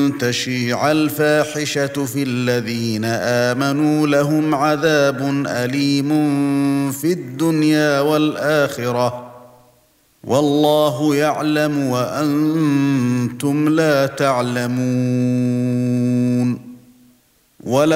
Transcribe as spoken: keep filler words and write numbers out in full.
تشيع الفاحشة في الذين آمنوا لهم عذاب أليم في الدنيا والآخرة والله يعلم وأنتم لا تعلمون.